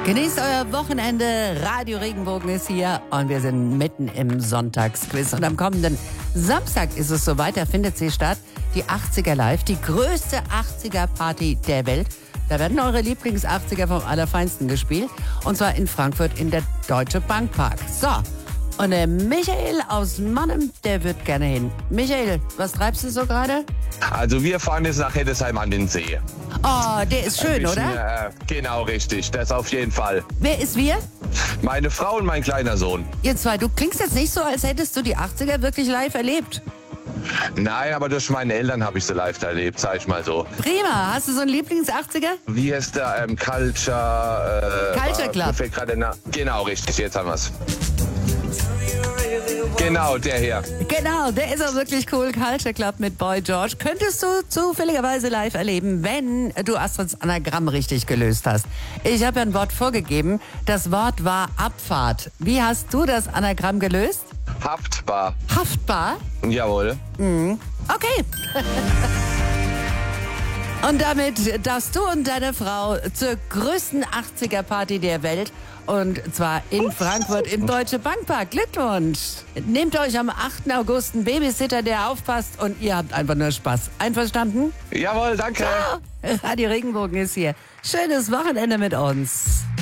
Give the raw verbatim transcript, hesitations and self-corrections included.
Genießt euer Wochenende. Radio Regenbogen ist hier und wir sind mitten im Sonntagsquiz. Und am kommenden Samstag ist es soweit, da findet sie statt. Die achtziger Live, die größte achtziger-Party der Welt. Da werden eure Lieblings-achtziger vom Allerfeinsten gespielt. Und zwar in Frankfurt in der Deutsche Bank Park. So, und der Michael aus Mannheim, der wird gerne hin. Michael, was treibst du so gerade? Also wir fahren jetzt nach Heddesheim an den See. Oh, der ist schön, bisschen, oder? Äh, genau, richtig. Das auf jeden Fall. Wer ist wir? Meine Frau und mein kleiner Sohn. Ihr zwei, du klingst jetzt nicht so, als hättest du die achtziger wirklich live erlebt. Nein, aber durch meine Eltern habe ich sie live erlebt, sag ich mal so. Prima. Hast du so einen Lieblings-achtziger? Wie heißt der? Ähm, Culture... Äh, Culture Club. mir fällt gerade na- genau, richtig. Jetzt haben wir's. Genau, der hier. Genau, der ist auch wirklich cool. Culture Club mit Boy George. Könntest du zufälligerweise live erleben, wenn du Astrids Anagramm richtig gelöst hast. Ich habe ja ein Wort vorgegeben. Das Wort war Abfahrt. Wie hast du das Anagramm gelöst? Haftbar. Haftbar? Jawohl. Okay. Und damit darfst du und deine Frau zur größten achtziger-Party der Welt. Und zwar in Frankfurt im Deutsche Bank Park. Glückwunsch! Nehmt euch am achten August einen Babysitter, der aufpasst und ihr habt einfach nur Spaß. Einverstanden? Jawohl, danke. Radio Regenbogen ist hier. Schönes Wochenende mit uns.